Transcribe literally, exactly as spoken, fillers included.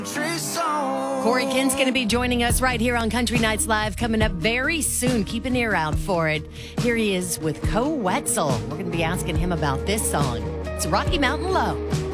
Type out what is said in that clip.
Corey Kent's going to be joining us right here on Country Nights Live coming up very soon. Keep an ear out for it. Here he is with Co Wetzel. We're going to be asking him about this song. It's Rocky Mountain Low.